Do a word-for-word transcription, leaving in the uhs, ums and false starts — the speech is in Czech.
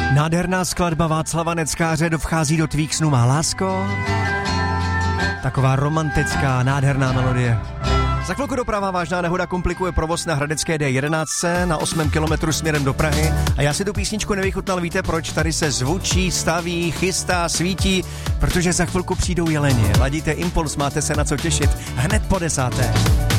Nádherná skladba Václava Neckáře vchází do tvých snů, má lásko. Taková romantická, nádherná melodie. Za chvilku doprava, vážná nehoda komplikuje provoz na hradecké D jedenáct na osmém kilometru směrem do Prahy a já si tu písničku nevychutnal, víte proč? Tady se zvučí, staví, chystá, svítí, protože za chvilku přijdou jeleni. Ladíte Impuls, máte se na co těšit hned po desáté.